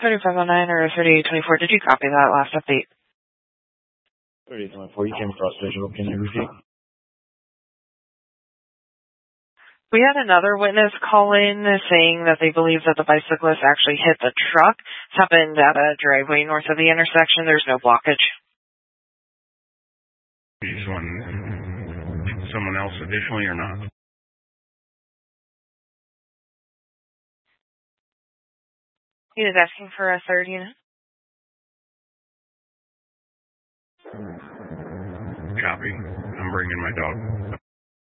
3509 or 3824. Did you copy that last update? 3824. You came across visual. Can you repeat? We had another witness call in saying that they believe that the bicyclist actually hit the truck. It's happened at a driveway north of the intersection. There's no blockage. You just want someone else additionally or not? He was asking for a third unit. Copy. I'm bringing my dog.